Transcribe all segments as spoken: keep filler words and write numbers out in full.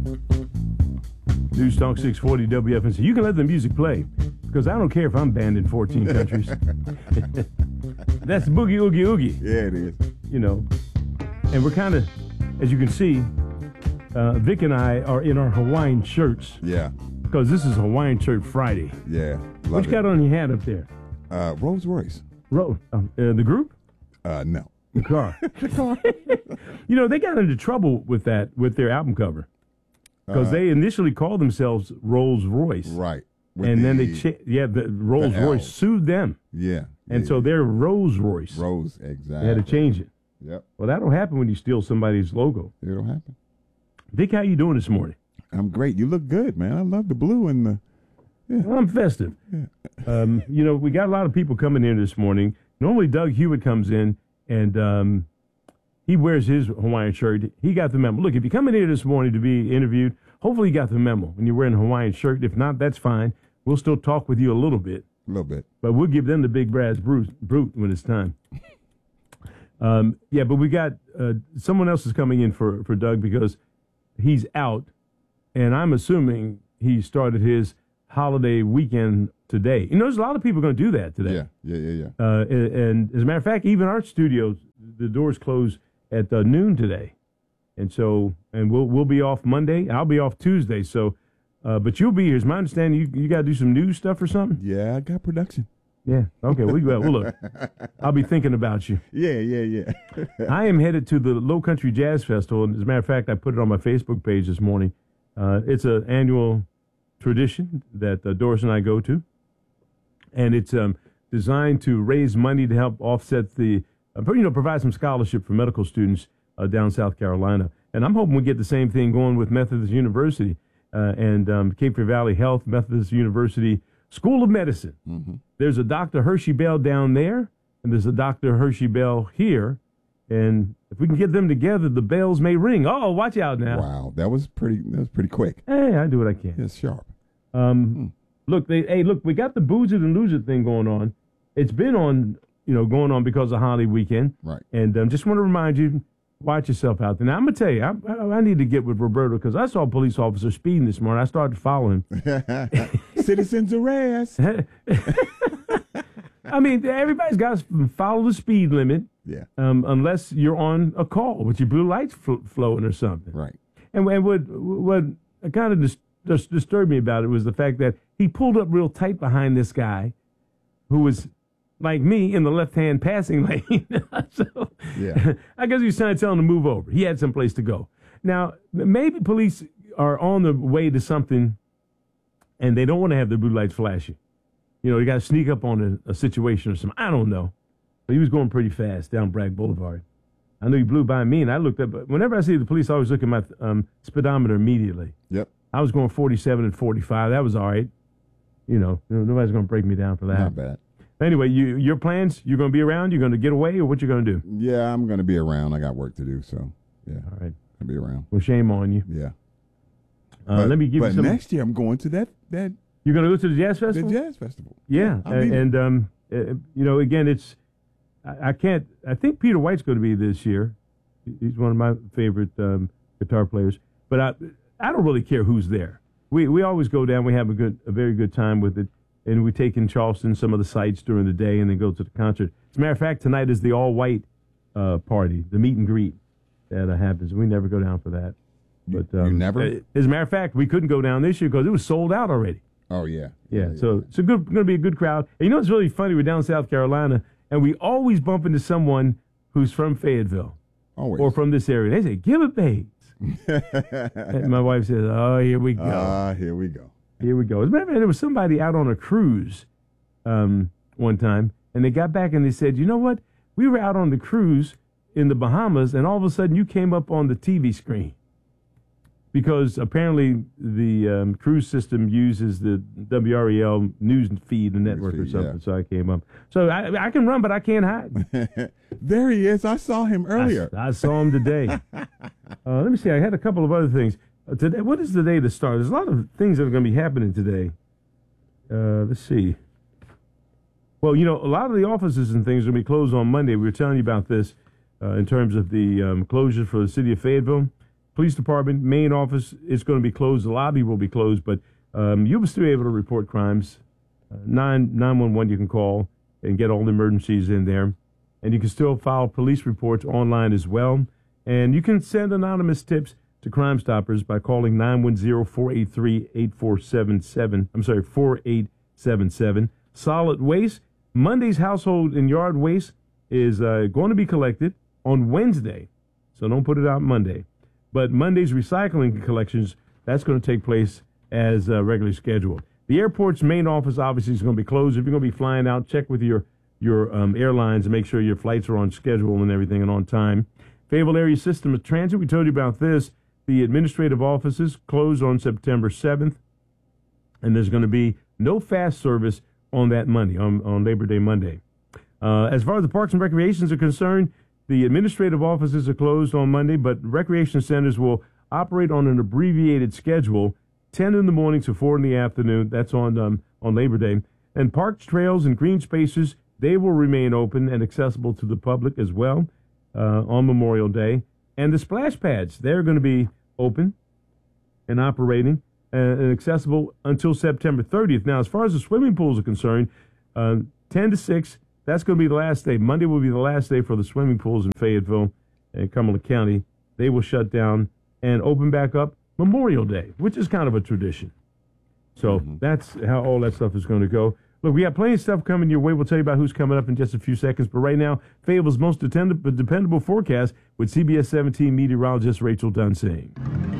News Talk six forty W F N C. You can let the music play because I don't care if I'm banned in fourteen countries. That's Boogie Oogie Oogie. Yeah, it is. You know, and we're kind of, as you can see, uh, Vic and I are in our Hawaiian shirts. Yeah. Because this is Hawaiian Shirt Friday. Yeah. What you got on your hat up there? Uh, Rolls Royce. Ro- um, uh, the group? Uh, no. The car. The car. You know, they got into trouble with that, with their album cover. Because uh, they initially called themselves Rolls Royce. Right. With and the, then they, cha- yeah, the Rolls the Royce sued them. Yeah. And yeah, so yeah. they're Rolls Royce. Rose, exactly. They had to change it. Yep. Well, that'll happen when you steal somebody's logo. It'll happen. Vic, how you doing this morning? I'm great. You look good, man. I love the blue and the... Yeah. Well, I'm festive. Yeah. um, you know, we got a lot of people coming in this morning. Normally, Doug Hewitt comes in, and um, he wears his Hawaiian shirt. He got the memo. Look, if you're coming in this morning to be interviewed, hopefully you got the memo when you're wearing a Hawaiian shirt. If not, that's fine. We'll still talk with you a little bit. A little bit. But we'll give them the big brass brute, brute when it's time. um, yeah, but we got uh, someone else is coming in for, for Doug because he's out. And I'm assuming he started his holiday weekend today. You know, there's a lot of people going to do that today. Yeah, yeah, yeah, yeah. Uh, and, and as a matter of fact, even our studios, the doors close at uh, noon today. And so, and we'll we'll be off Monday. I'll be off Tuesday. So, uh, but you'll be here. Is my understanding you you got to do some news stuff or something? Yeah, I got production. Yeah. Okay. We well, well look. I'll be thinking about you. Yeah, yeah, yeah. I am headed to the Low Country Jazz Festival, and as a matter of fact, I put it on my Facebook page this morning. Uh, it's an annual tradition that uh, Doris and I go to, and it's um, designed to raise money to help offset the, uh, you know, provide some scholarship for medical students uh, down South Carolina. And I'm hoping we get the same thing going with Methodist University uh, and um, Cape Fear Valley Health, Methodist University School of Medicine. Mm-hmm. There's a Doctor Hershey Bell down there, and there's a Doctor Hershey Bell here. And if we can get them together, the bells may ring. Oh, watch out now! Wow, that was pretty. That was pretty quick. Hey, I do what I can. It's sharp. Um, hmm. Look, they, hey, look, we got the booze it and lose it thing going on. It's been on, you know, going on because of holiday weekend. Right. And um, just want to remind you, watch yourself out there. Now I'm gonna tell you, I, I, I need to get with Roberto because I saw a police officer speeding this morning. I started to follow him. Citizens arrest. I mean, everybody's got to follow the speed limit. Yeah. Um, unless you're on a call with your blue lights fl- flowing or something. Right. And, and what what kind of dis- dis- disturbed me about it was the fact that he pulled up real tight behind this guy, who was like me in the left-hand passing lane. So yeah. I guess he was trying to tell him to move over. He had some place to go. Now maybe police are on the way to something, and they don't want to have their blue lights flashing. You know, you got to sneak up on a, a situation or something. I don't know. But he was going pretty fast down Bragg Boulevard. I knew he blew by me, and I looked up. But whenever I see the police, I always look at my um, speedometer immediately. Yep. I was going forty-seven and forty-five. That was all right. You know, nobody's going to break me down for that. Not bad. Anyway, you, your plans, you're going to be around? You're going to get away, or what you going to do? Yeah, I'm going to be around. I got work to do, so, yeah. All right. I'll be around. Well, shame on you. Yeah. Uh, but, let me give but you some. But next year, I'm going to that... that You're going to go to the Jazz Festival? The Jazz Festival. Yeah. yeah and, and um, uh, you know, again, it's... I, I can't... I think Peter White's going to be this year. He's one of my favorite um, guitar players. But I I don't really care who's there. We we always go down. We have a good, a very good time with it. And we take in Charleston some of the sights during the day and then go to the concert. As a matter of fact, tonight is the all-white uh, party, the meet and greet that uh, happens. We never go down for that. But um, you never? As a matter of fact, we couldn't go down this year because it was sold out already. Oh, yeah. Yeah, yeah so yeah. it's a good, going to be a good crowd. And you know what's really funny? We're down in South Carolina, and we always bump into someone who's from Fayetteville. Always. Or from this area. They say, give it Bates. And my wife says, oh, here we go. Ah, uh, here we go. Here we go. As a matter of fact, there was somebody out on a cruise um, one time, and they got back and they said, you know what? We were out on the cruise in the Bahamas, and all of a sudden you came up on the T V screen. Because apparently the um, cruise system uses the W R E L news feed and network feed, or something, yeah. so I came up. So I, I can run, but I can't hide. There he is. I saw him earlier. I, I saw him today. uh, let me see. I had a couple of other things. Uh, today, what is the day to start? There's a lot of things that are going to be happening today. Uh, let's see. Well, you know, a lot of the offices and things are going to be closed on Monday. We were telling you about this uh, in terms of the um, closure for the city of Fayetteville. police department, main office is going to be closed. The lobby will be closed, but um, you'll still be able to report crimes. Uh, nine one one you can call and get all the emergencies in there. And you can still file police reports online as well. And you can send anonymous tips to Crime Stoppers by calling nine one zero, four eight three, eight four seven seven. I'm sorry, four eight seven seven. Solid waste. Monday's household and yard waste is uh, going to be collected on Wednesday. So don't put it out Monday. But Monday's recycling collections, that's going to take place as uh, regularly scheduled. The airport's main office obviously is going to be closed. If you're going to be flying out, check with your your um, airlines and make sure your flights are on schedule and everything and on time. Fayetteville Area System of Transit, we told you about this. The administrative offices close on September seventh, and there's going to be no fast service on that Monday, on, on Labor Day Monday. Uh, as far as the parks and recreations are concerned, the administrative offices are closed on Monday, but recreation centers will operate on an abbreviated schedule, ten in the morning to four in the afternoon. That's on um, on Labor Day. And parks, trails, and green spaces, they will remain open and accessible to the public as well uh, on Memorial Day. And the splash pads, they're going to be open and operating uh, and accessible until September thirtieth. Now, as far as the swimming pools are concerned, uh, ten to six, that's going to be the last day. Monday will be the last day for the swimming pools in Fayetteville and Cumberland County. They will shut down and open back up Memorial Day, which is kind of a tradition. So mm-hmm. that's how all that stuff is going to go. Look, we got plenty of stuff coming your way. We'll tell you about who's coming up in just a few seconds. But right now, Fayetteville's most dependable, dependable forecast with C B S seventeen meteorologist Rachel Dunsing.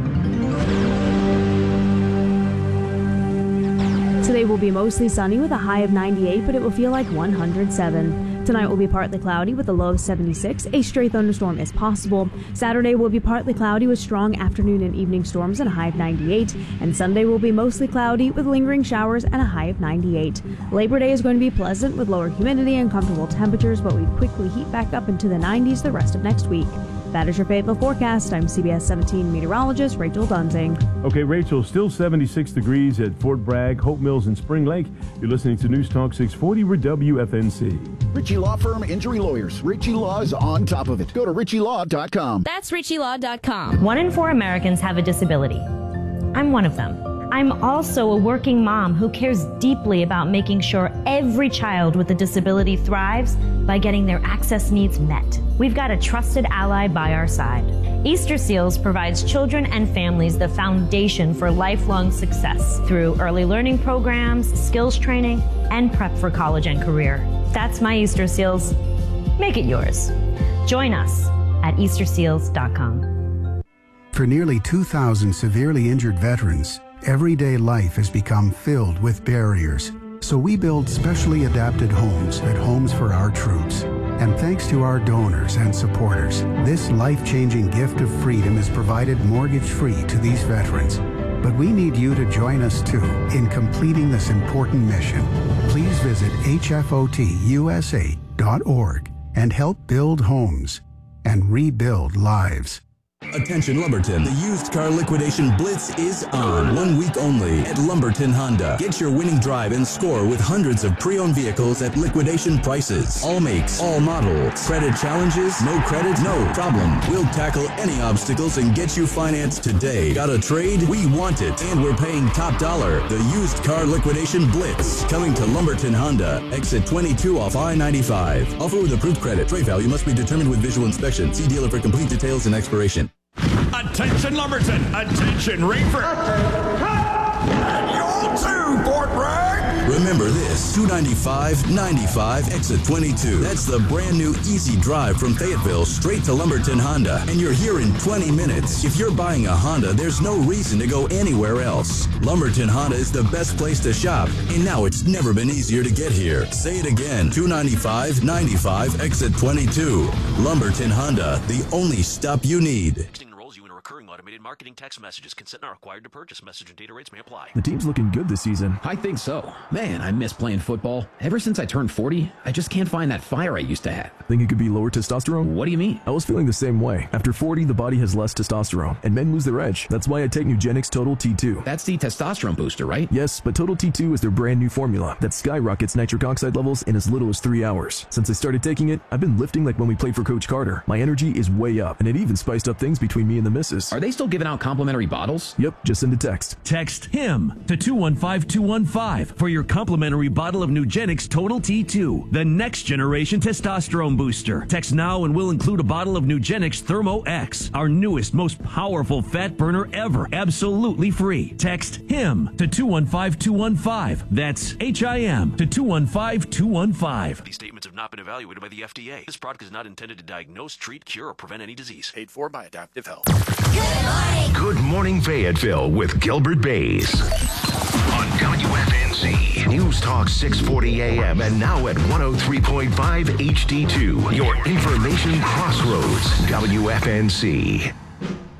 Today will be mostly sunny with a high of ninety-eight, but it will feel like one hundred seven. Tonight will be partly cloudy with a low of seventy-six. A stray thunderstorm is possible. Saturday will be partly cloudy with strong afternoon and evening storms and a high of ninety-eight. And Sunday will be mostly cloudy with lingering showers and a high of ninety-eight. Labor Day is going to be pleasant with lower humidity and comfortable temperatures, but we quickly heat back up into the nineties the rest of next week. That is your Fayetteville forecast. I'm C B S seventeen meteorologist Rachel Dunsing. Okay, Rachel, still seventy-six degrees at Fort Bragg, Hope Mills, and Spring Lake. You're listening to News Talk six forty W F N C. Ritchie Law Firm Injury Lawyers. Ritchie Law is on top of it. Go to ritchie law dot com. That's ritchie law dot com. One in four Americans have a disability. I'm one of them. I'm also a working mom who cares deeply about making sure every child with a disability thrives by getting their access needs met. We've got a trusted ally by our side. Easter Seals provides children and families the foundation for lifelong success through early learning programs, skills training, and prep for college and career. That's my Easter Seals. Make it yours. Join us at easter seals dot com. For nearly two thousand severely injured veterans, everyday life has become filled with barriers. So we build specially adapted homes at Homes for Our Troops. And thanks to our donors and supporters, this life-changing gift of freedom is provided mortgage-free to these veterans. But we need you to join us too in completing this important mission. Please visit H F O T U S A dot org and help build homes and rebuild lives. Attention Lumberton, the used car liquidation blitz is on. One week only at Lumberton Honda. Get your winning drive and score with hundreds of pre-owned vehicles at liquidation prices. All makes, all models. Credit challenges? No credit? No problem. We'll tackle any obstacles and get you financed today. Got a trade? We want it. And we're paying top dollar. The used car liquidation blitz. Coming to Lumberton Honda. Exit twenty-two off I ninety-five. Offer with approved credit. Trade value must be determined with visual inspection. See dealer for complete details and expiration. Attention Lumberton! Attention Rainford! And you too, Fort Bragg! Remember this, two ninety-five, ninety-five, exit twenty-two. That's the brand new easy drive from Fayetteville straight to Lumberton Honda. And you're here in twenty minutes. If you're buying a Honda, there's no reason to go anywhere else. Lumberton Honda is the best place to shop. And now it's never been easier to get here. Say it again, two ninety-five, ninety-five, exit twenty-two. Lumberton Honda, the only stop you need. You in a recurring automated Targeted marketing text messages. Consent not required to purchase. Message and data rates may apply. The team's looking good this season. I think so. Man, I miss playing football. Ever since I turned forty, I just can't find that fire I used to have. Think it could be lower testosterone? What do you mean? I was feeling the same way. After forty, the body has less testosterone, and men lose their edge. That's why I take Nugenix Total T two. That's the testosterone booster, right? Yes, but Total T two is their brand new formula that skyrockets nitric oxide levels in as little as three hours. Since I started taking it, I've been lifting like when we played for Coach Carter. My energy is way up, and it even spiced up things between me and the missus. Are they still giving out complimentary bottles? Yep, just send a text. Text HIM to two one five two one five for your complimentary bottle of Nugenix Total T two, the next generation testosterone booster. Text now and we'll include a bottle of Nugenix Thermo X, our newest, most powerful fat burner ever, absolutely free. Text HIM to two one five two one five. That's H I M to two one five two one five. These statements have not been evaluated by the F D A. This product is not intended to diagnose, treat, cure, or prevent any disease. Paid for by Adaptive Health. Good morning, Fayetteville with Gilbert Bays on W F N Z News Talk six forty A M and now at one oh three point five H D two. Your information crossroads. W F N Z.